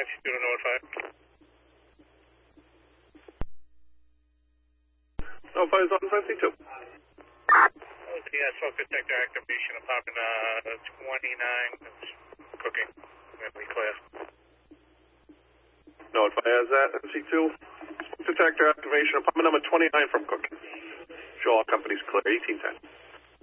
MC2 to notify. Notify is on MC2. Yeah, smoke detector activation. I'm popping 29. It's cooking. Really clear. Notify as that MC2. Smoke detector activation. Apartment number 29 from cooking. Show all companies clear. 1810.